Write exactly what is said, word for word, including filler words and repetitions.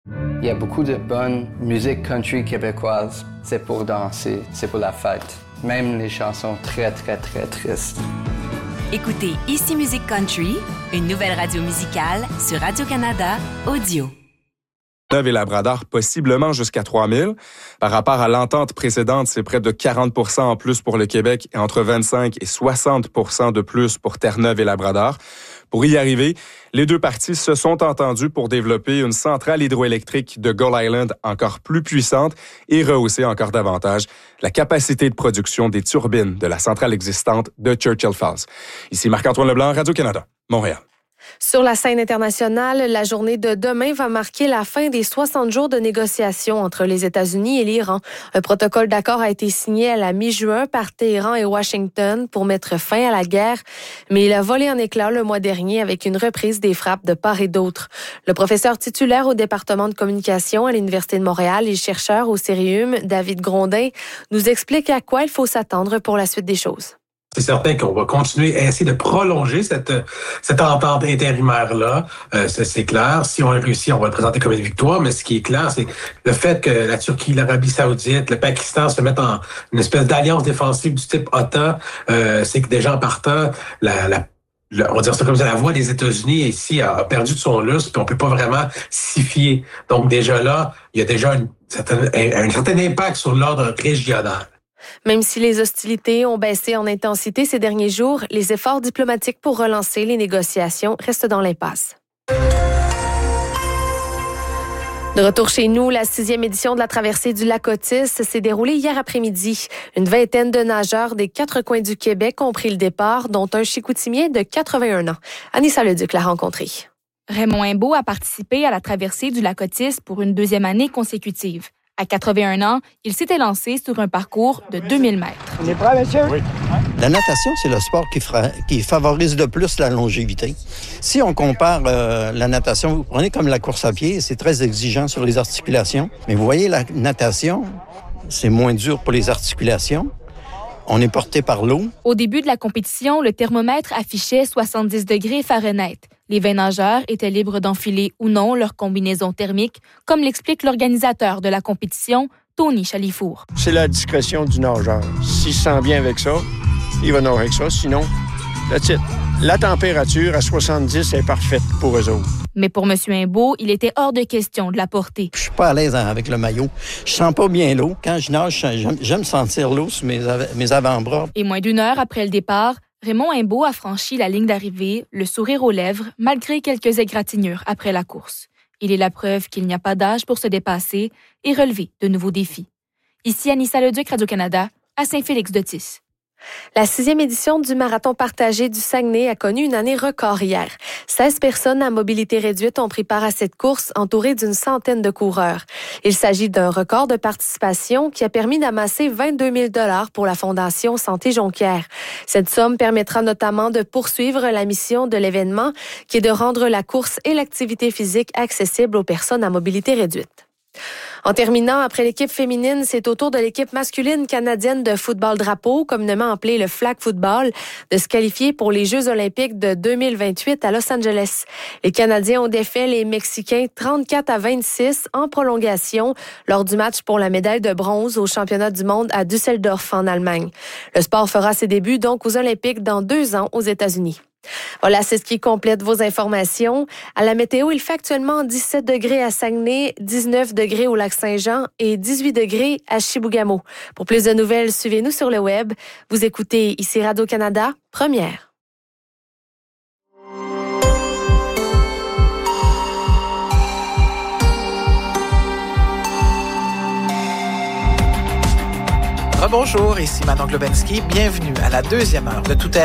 Il y a beaucoup de bonne musique country québécoise. C'est pour danser, c'est pour la fête. Même les chansons très, très, très tristes. Écoutez Ici Musique Country, une nouvelle radio musicale sur Radio-Canada Audio. Neuve et Labrador, possiblement jusqu'à trois mille. Par rapport à l'entente précédente, c'est près de quarante pour cent en plus pour le Québec et entre vingt-cinq et soixante pour cent de plus pour Terre-Neuve et Labrador. Pour y arriver, les deux parties se sont entendues pour développer une centrale hydroélectrique de Gull Island encore plus puissante et rehausser encore davantage la capacité de production des turbines de la centrale existante de Churchill Falls. Ici Marc-Antoine Leblanc, Radio-Canada, Montréal. Sur la scène internationale, la journée de demain va marquer la fin des soixante jours de négociations entre les États-Unis et l'Iran. Un protocole d'accord a été signé à la mi-juin par Téhéran et Washington pour mettre fin à la guerre, mais il a volé en éclats le mois dernier avec une reprise des frappes de part et d'autre. Le professeur titulaire au département de communication à l'Université de Montréal et chercheur au Cérium, David Grondin, nous explique à quoi il faut s'attendre pour la suite des choses. C'est certain qu'on va continuer à essayer de prolonger cette, cette entente intérimaire-là. Euh, c'est, c'est clair. Si on réussit, on va le présenter comme une victoire. Mais ce qui est clair, c'est le fait que la Turquie, l'Arabie Saoudite, le Pakistan se mettent en une espèce d'alliance défensive du type OTAN. Euh, c'est que déjà en partant, la, la Le, on va dire ça comme ça, la voix des États-Unis ici a, a perdu de son lustre, puis on peut pas vraiment s'y fier. Donc déjà là, il y a déjà une certaine, un, un certain impact sur l'ordre régional. Même si les hostilités ont baissé en intensité ces derniers jours, les efforts diplomatiques pour relancer les négociations restent dans l'impasse. De retour chez nous, la sixième édition de la traversée du lac Otis s'est déroulée hier après-midi. Une vingtaine de nageurs des quatre coins du Québec ont pris le départ, dont un Chicoutimier de quatre-vingt-un ans. Anissa Leduc l'a rencontré. Raymond Imbeau a participé à la traversée du lac Otis pour une deuxième année consécutive. À quatre-vingt-un ans, il s'était lancé sur un parcours de deux mille mètres. On est prêt, monsieur? Oui. La natation, c'est le sport qui, fra... qui favorise de plus la longévité. Si on compare euh, la natation, vous prenez comme la course à pied, c'est très exigeant sur les articulations. Mais vous voyez, la natation, c'est moins dur pour les articulations. On est porté par l'eau. Au début de la compétition, le thermomètre affichait soixante-dix degrés Fahrenheit. Les vingt nageurs étaient libres d'enfiler ou non leur combinaison thermique, comme l'explique l'organisateur de la compétition, Tony Chalifour. C'est la discrétion du nageur. S'il se sent bien avec ça, il va nager avec ça. Sinon, that's it. La température à soixante-dix est parfaite pour eux autres. Mais pour M. Imbeau, il était hors de question de la porter. Je suis pas à l'aise avec le maillot. Je sens pas bien l'eau. Quand je nage, j'aime, j'aime sentir l'eau sur mes, av- mes avant-bras. Et moins d'une heure après le départ, Raymond Imbeau a franchi la ligne d'arrivée, le sourire aux lèvres, malgré quelques égratignures après la course. Il est la preuve qu'il n'y a pas d'âge pour se dépasser et relever de nouveaux défis. Ici Anissa Leduc, Radio-Canada, à Saint-Félix-d'Otis. La sixième édition du marathon partagé du Saguenay a connu une année record hier. seize personnes à mobilité réduite ont pris part à cette course, entourées d'une centaine de coureurs. Il s'agit d'un record de participation qui a permis d'amasser vingt-deux mille dollars pour la Fondation Santé Jonquière. Cette somme permettra notamment de poursuivre la mission de l'événement, qui est de rendre la course et l'activité physique accessibles aux personnes à mobilité réduite. En terminant, après l'équipe féminine, c'est au tour de l'équipe masculine canadienne de football drapeau, communément appelée le flag football, de se qualifier pour les Jeux olympiques de deux mille vingt-huit à Los Angeles. Les Canadiens ont défait les Mexicains trente-quatre à vingt-six en prolongation lors du match pour la médaille de bronze au championnat du monde à Düsseldorf en Allemagne. Le sport fera ses débuts donc aux Olympiques dans deux ans aux États-Unis. Voilà, c'est ce qui complète vos informations. À la météo, il fait actuellement dix-sept degrés à Saguenay, dix-neuf degrés au Lac-Saint-Jean et dix-huit degrés à Chibougamau. Pour plus de nouvelles, suivez-nous sur le web. Vous écoutez ici Radio-Canada, première. Rebonjour, ici Manon Globensky. Bienvenue à la deuxième heure de Tout est